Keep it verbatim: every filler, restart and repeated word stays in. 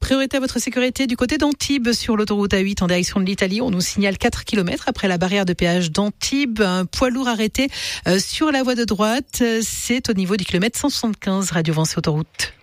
priorité à votre sécurité du côté d'Antibes sur l'autoroute A huit en direction de l'Italie. On nous signale quatre kilomètres après la barrière de péage d'Antibes. Un poids lourd arrêté sur la voie de droite. C'est au niveau du kilomètre cent soixante-quinze Radio Vancé Autoroute.